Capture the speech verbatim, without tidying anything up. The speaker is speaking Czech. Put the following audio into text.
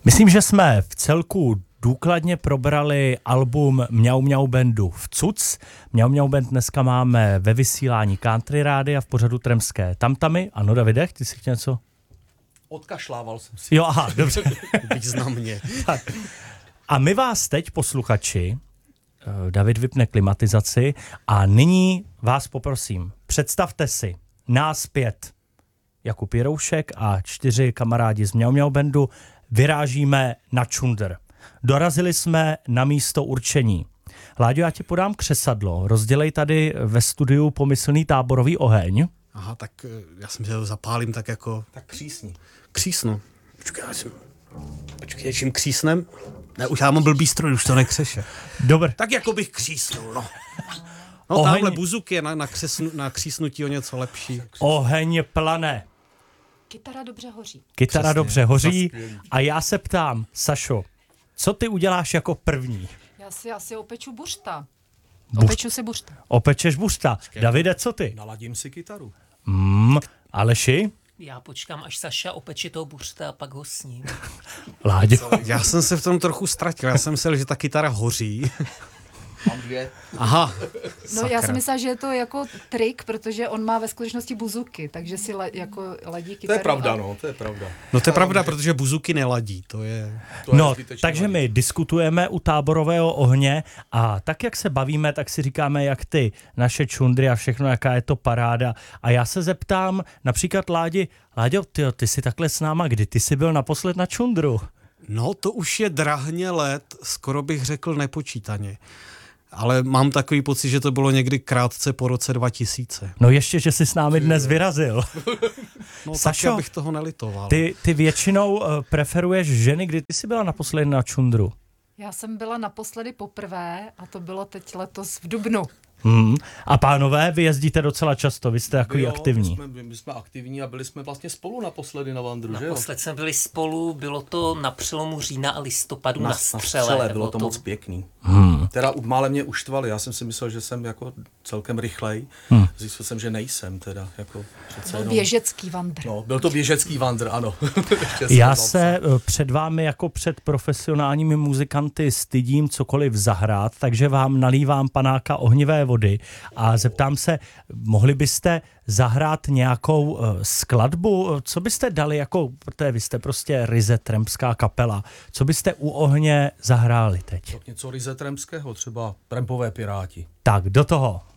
Myslím, že jsme v celku důkladně probrali album Mňau Mňau Bandu v Cuc. Mňau Mňau Band dneska máme ve vysílání Country Rádia v pořadu Tremské tamtamy. Ano, Davide, ty si chtěl něco? Odkašlával jsem si. Jo, aha, dobře. Byť zná mě. Tak. A my vás teď, posluchači, David vypne klimatizaci a nyní vás poprosím, představte si nás pět, Jakub Jiroušek a čtyři kamarádi z Mňau Mňau Bandu, vyrážíme na čundr. Dorazili jsme na místo určení. Láďo, já ti podám křesadlo, rozdělej tady ve studiu pomyslný táborový oheň. Aha, tak já jsem se zapálím tak jako... Tak křísni. Křísnu. Počkej, já jsem... Počkej, čím křísnem? Ne, už já mám blbý stroj, už to nekřeše. Dobře. Tak jako bych křísnul, no. No Oheň... tamhle buzuk je na, na, křesnu, na křísnutí o něco lepší. Oheň plane. Kytara dobře hoří. Kytara Přesně, dobře hoří a já se ptám, Sašo, co ty uděláš jako první? Já si asi opeču buřta. Buřt. Opeču si buřta. Opečeš buřta. Davide, co ty? Naladím si kytaru. Mm, Aleši? Já počkám, až Saša opeče toho buřta a pak ho sním. Láďo? Já jsem se v tom trochu ztratil, já jsem myslel, že ta kytara hoří. Mám dvě. Aha. No Sakra. já si myslím, že je to jako trik, protože on má ve skutečnosti buzuky, takže si le, jako ladí To kytaru. je pravda, a... no, to je pravda. No to je pravda, protože buzuky neladí, to je... To je No, zbytečný takže ladit. my diskutujeme u táborového ohně a tak, jak se bavíme, tak si říkáme, jak ty naše čundry a všechno, jaká je to paráda. A já se zeptám například Ládi, Láďo, ty, ty jsi takhle s náma, kdy ty jsi byl naposled na čundru? No to už je drahně let, skoro bych řekl nepočítaně. Ale mám takový pocit, že to bylo někdy krátce po roce dva tisíce. No ještě, že jsi s námi dnes vyrazil. No Sašo, tak bych toho nelitoval. Ty, ty většinou uh, preferuješ ženy, kdy ty jsi byla naposledy na čundru? Já jsem byla naposledy poprvé a to bylo teď letos v dubnu. Hmm. A pánové, vy jezdíte docela často, vy jste jako Jo, aktivní. My jsme, my jsme aktivní a byli jsme vlastně spolu naposledy na Vandru, že jo? Naposled jsme byli spolu, bylo to na přelomu října a listopadu na, Na, na na střele. střele, bylo to moc pěkný. Hmm. Teda mále mě uštvali, já jsem si myslel, že jsem jako celkem rychlej. Hmm. Zjistil jsem, že nejsem teda, jako přece Byl jenom... běžecký vandr. No, byl to běžecký vandr, ano. Já se uh, před vámi jako před profesionálními muzikanty stydím cokoliv zahrát, takže vám nalívám panáka ohnivé vody a zeptám se, mohli byste zahrát nějakou uh, skladbu? Co byste dali jako, protože vy jste prostě ryze tremská kapela, co byste u ohně zahráli teď? Tak něco ryze tremského, třeba Trampové piráti. Tak, do toho.